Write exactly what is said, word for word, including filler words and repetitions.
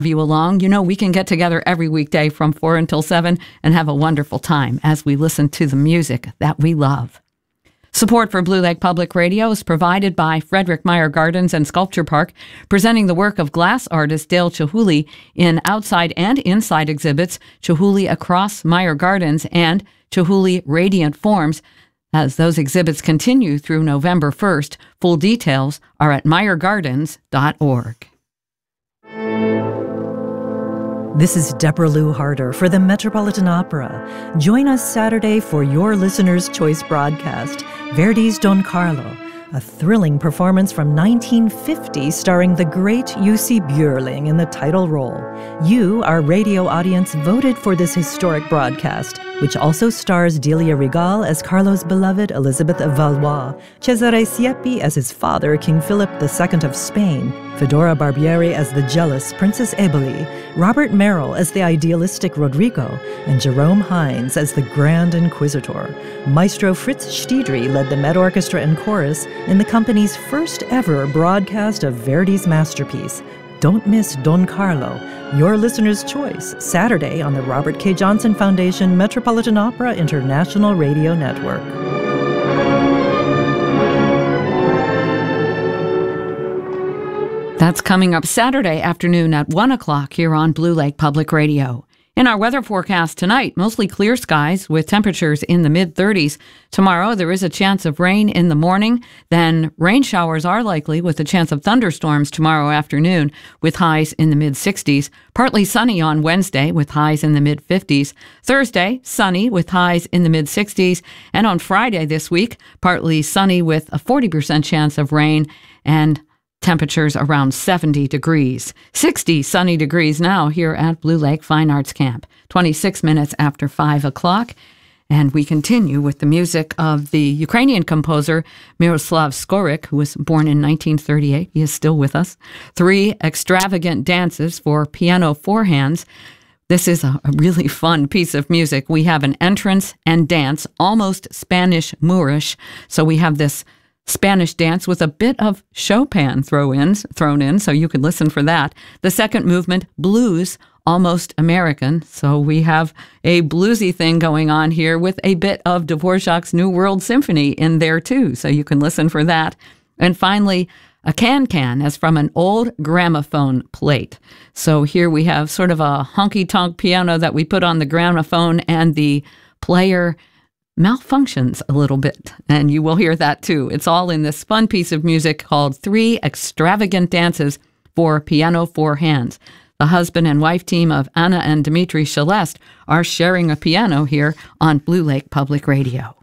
you along, you know we can get together every weekday from four until seven and have a wonderful time as we listen to the music that we love. Support for Blue Lake Public Radio is provided by Frederick Meyer Gardens and Sculpture Park, presenting the work of glass artist Dale Chihuly in outside and inside exhibits, Chihuly Across Meyer Gardens and Chihuly Radiant Forms, as those exhibits continue through November first. Full details are at meyer gardens dot org. This is Deborah Lou Harder for the Metropolitan Opera. Join us Saturday for your listener's choice broadcast, Verdi's Don Carlo, a thrilling performance from nineteen fifty starring the great Jussi Björling in the title role. You, our radio audience, voted for this historic broadcast, which also stars Delia Regal as Carlo's beloved Elizabeth of Valois, Cesare Siepi as his father, King Philip the Second of Spain, Fedora Barbieri as the jealous Princess Eboli, Robert Merrill as the idealistic Rodrigo, and Jerome Hines as the Grand Inquisitor. Maestro Fritz Stiedry led the Met Orchestra and Chorus in the company's first ever broadcast of Verdi's masterpiece. Don't miss Don Carlo, your listener's choice, Saturday on the Robert K. Johnson Foundation Metropolitan Opera International Radio Network. That's coming up Saturday afternoon at one o'clock here on Blue Lake Public Radio. In our weather forecast tonight, mostly clear skies with temperatures in the mid-thirties. Tomorrow, there is a chance of rain in the morning. Then rain showers are likely with a chance of thunderstorms tomorrow afternoon with highs in the mid-sixties. Partly sunny on Wednesday with highs in the mid-fifties. Thursday, sunny with highs in the mid-sixties. And on Friday this week, partly sunny with a forty percent chance of rain and temperatures around seventy degrees. sixty sunny degrees now here at Blue Lake Fine Arts Camp. twenty-six minutes after five o'clock. And we continue with the music of the Ukrainian composer Miroslav Skorik, who was born in nineteen thirty-eight. He is still with us. Three extravagant dances for piano four hands. This is a really fun piece of music. We have an entrance and dance, almost Spanish Moorish. So we have this Spanish dance with a bit of Chopin throw in, thrown in, so you can listen for that. The second movement, blues, almost American. So we have a bluesy thing going on here with a bit of Dvorak's New World Symphony in there too, so you can listen for that. And finally, a can-can as from an old gramophone plate. So here we have sort of a honky-tonk piano that we put on the gramophone, and the player malfunctions a little bit, and you will hear that too. It's all in this fun piece of music called Three Extravagant Dances for Piano Four Hands. The husband and wife team of Anna and Dmitry Shelest are sharing a piano here on Blue Lake Public Radio.